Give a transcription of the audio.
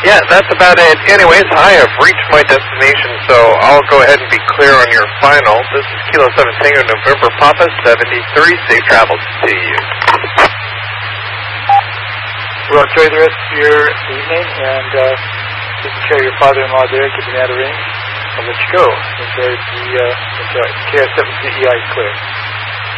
Yeah, that's about it. Anyways, I have reached my destination, so I'll go ahead and be clear on your final. This is Kilo 7 Tango November Papa 73. Safe travels to you. Well, enjoy the rest of your evening, and taking care of your father-in-law there, keeping out of range. I'll let you go. Enjoy KS7CEI is clear.